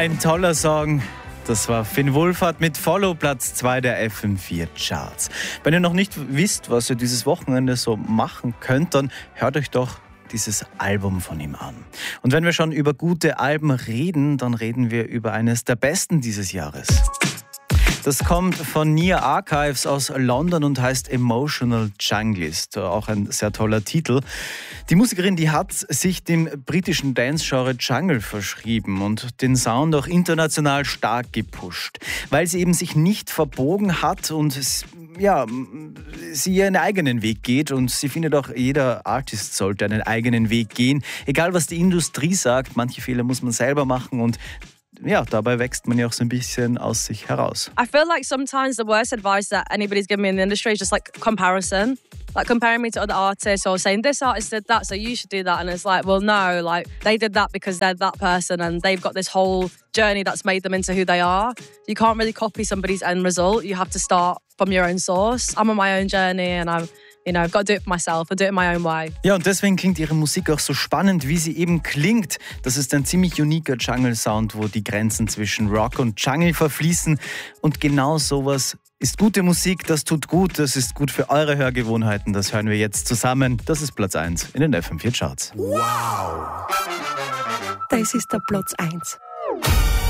Ein toller Song. Das war Finn Wohlfahrt mit Follow, Platz 2 der FM4 Charts. Wenn ihr noch nicht wisst, was ihr dieses Wochenende so machen könnt, dann hört euch doch dieses Album von ihm an. Und wenn wir schon über gute Alben reden, dann reden wir über eines der besten dieses Jahres. Das kommt von Nia Archives aus London und heißt Emotional Junglist. Auch ein sehr toller Titel. Die Musikerin, die hat sich dem britischen Dance-Genre Jungle verschrieben und den Sound auch international stark gepusht, weil sie eben sich nicht verbogen hat und sie ihren eigenen Weg geht. Und sie findet auch, jeder Artist sollte einen eigenen Weg gehen. Egal, was die Industrie sagt, manche Fehler muss man selber machen und dabei wächst man ja auch so ein bisschen aus sich heraus. I feel like sometimes the worst advice that anybody's given me in the industry is just like comparison. Like comparing me to other artists or saying this artist did that, so you should do that. And it's like, well, no, like they did that because they're that person and they've got this whole journey that's made them into who they are. You can't really copy somebody's end result. You have to start from your own source. I'm on my own journey and I've got to do it for myself and do it in my own way. Ja, und deswegen klingt ihre Musik auch so spannend, wie sie eben klingt. Das ist ein ziemlich uniker Jungle-Sound, wo die Grenzen zwischen Rock und Jungle verfließen. Und genau sowas ist gute Musik, das tut gut, das ist gut für eure Hörgewohnheiten. Das hören wir jetzt zusammen. Das ist Platz 1 in den FM4 Charts. Wow! Das ist der Platz 1.